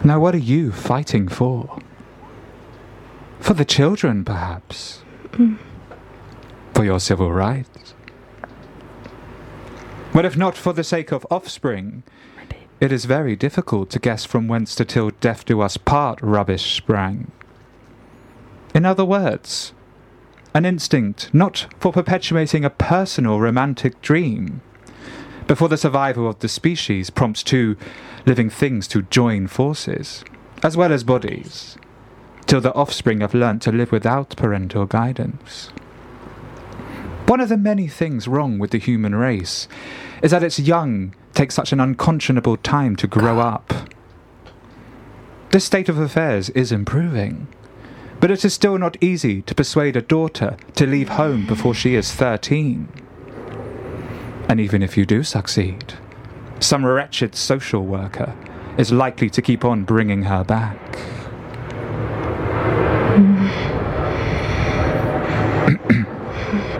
Now what are you fighting for? For the children, perhaps? For your civil rights? Well, if not for the sake of offspring, it is very difficult to guess from whence to till death do us part rubbish sprang. In other words, an instinct not for perpetuating a personal romantic dream, but for the survival of the species prompts two living things to join forces, as well as bodies, till the offspring have learnt to live without parental guidance. One of the many things wrong with the human race is that its young take such an unconscionable time to grow up. This state of affairs is improving, but it is still not easy to persuade a daughter to leave home before she is 13. And even if you do succeed, some wretched social worker is likely to keep on bringing her back.